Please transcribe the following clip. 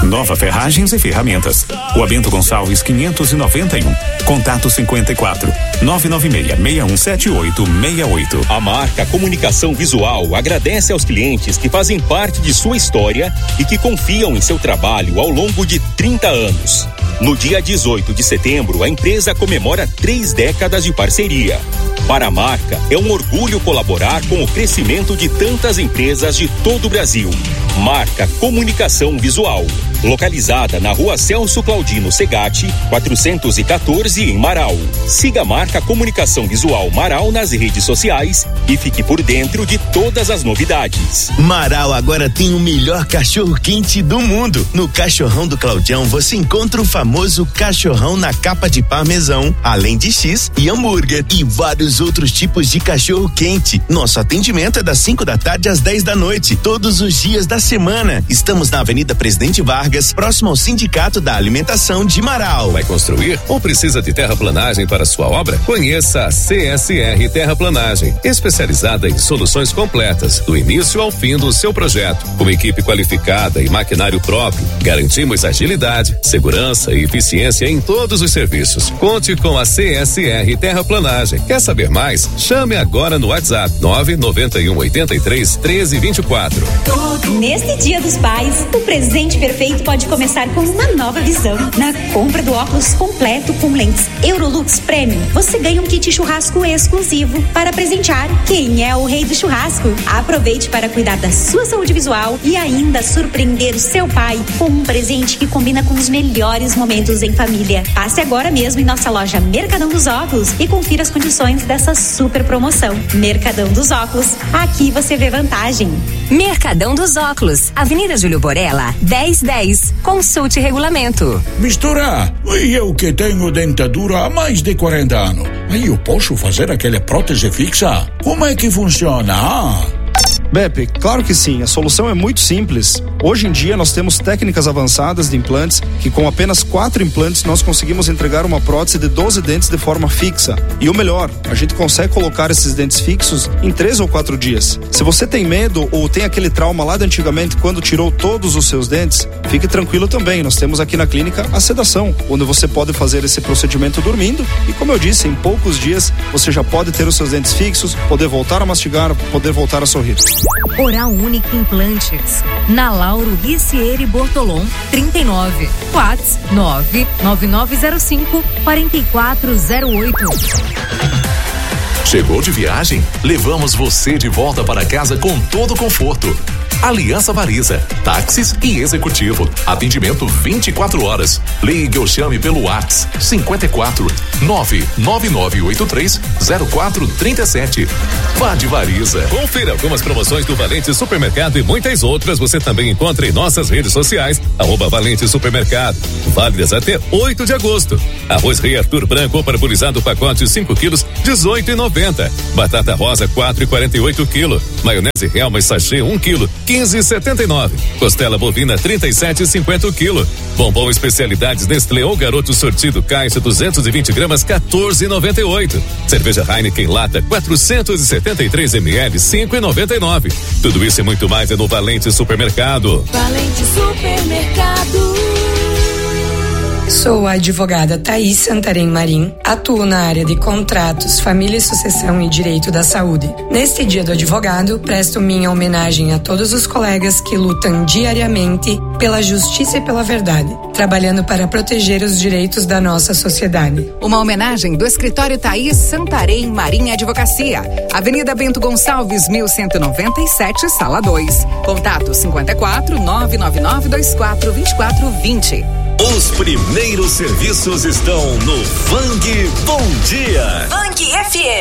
Nova Ferragens e Ferramentas. Rua Bento Gonçalves 591. Contato 54 996-617868. A marca Comunicação Visual agradece aos clientes que fazem parte de sua história e que confiam em seu trabalho ao longo de 30 anos. No dia 18 de setembro, a empresa comemora 3 décadas de parceria. Para a marca, é um orgulho colaborar com o crescimento de tantas empresas de todo o Brasil. Marca Comunicação Visual, localizada na Rua Celso Claudino Segatti, 414 em Marau. Siga a marca Comunicação Visual Marau nas redes sociais e fique por dentro de todas as novidades. Marau agora tem o melhor cachorro quente do mundo. No Cachorrão do Claudião você encontra o famoso cachorrão na capa de parmesão, além de X e hambúrguer e vários outros tipos de cachorro quente. Nosso atendimento é das 5 da tarde às 10 da noite, todos os dias da semana. Estamos na Avenida Presidente Vargas, próximo ao Sindicato da Alimentação de Marau. Vai construir ou precisa de terraplanagem para sua obra? Conheça a CSR Terraplanagem, especializada em soluções completas, do início ao fim do seu projeto. Com equipe qualificada e maquinário próprio, garantimos agilidade, segurança e eficiência em todos os serviços. Conte com a CSR Terraplanagem. Quer saber mais? Chame agora no WhatsApp 991831324. Neste Dia dos Pais, o presente perfeito pode começar com uma nova visão. Na compra do óculos completo com lentes Eurolux Premium, você ganha um kit churrasco exclusivo para presentear quem é o rei do churrasco. Aproveite para cuidar da sua saúde visual e ainda surpreender o seu pai com um presente que combina com os melhores momentos em família. Passe agora mesmo em nossa loja Mercadão dos Óculos e confira as condições dessa super promoção. Mercadão dos Óculos, aqui você vê vantagem. Mercadão dos Óculos, Avenida Júlio Borella, 1010. Consulte regulamento. Mistura, e eu que tenho dentadura há mais de 40 anos, aí eu posso fazer aquela prótese fixa? Como é que funciona? Beppe, claro que sim, a solução é muito simples. Hoje em dia nós temos técnicas avançadas de implantes que com apenas 4 implantes nós conseguimos entregar uma prótese de 12 dentes de forma fixa. E o melhor, a gente consegue colocar esses dentes fixos em 3 ou 4 dias. Se você tem medo ou tem aquele trauma lá de antigamente quando tirou todos os seus dentes, fique tranquilo também, nós temos aqui na clínica a sedação, onde você pode fazer esse procedimento dormindo e, como eu disse, em poucos dias você já pode ter os seus dentes fixos, poder voltar a mastigar, poder voltar a sorrir. Oral Unique Implantes, na Lauro Ricieri Bortolom, 39. Whats 99905-4408. Chegou de viagem? Levamos você de volta para casa com todo o conforto. Aliança Marisa, táxis e executivo. Atendimento 24 horas. Ligue ou chame pelo WhatsApp 54 99983 0437. Vá de Marisa. Confira algumas promoções do Valente Supermercado e muitas outras você também encontra em nossas redes sociais, @Valente Supermercado. Válidas até 8 de agosto. Arroz Rei Arthur branco ou parabolizado pacote 5 quilos, R$18,90. Batata rosa 4,48 kg. Maionese Helma sachê 1 kg, 15,79. Costela bovina 37,50 kg. Bombom especialidades Nestlé ou Garoto sortido caixa 220 gramas, 14,98. Cerveja Heineken lata 473 ml, 5,99. Tudo isso e muito mais é no Valente Supermercado. Valente Supermercado. Sou a advogada Thaís Santarém Marim, atuo na área de contratos, família e sucessão e direito da saúde. Neste Dia do Advogado, presto minha homenagem a todos os colegas que lutam diariamente pela justiça e pela verdade, trabalhando para proteger os direitos da nossa sociedade. Uma homenagem do escritório Thaís Santarém Marim Advocacia, Avenida Bento Gonçalves, 1197, Sala 2. Contato 54 99924 2420. Os primeiros serviços estão no Vang Bom Dia. Vang FM.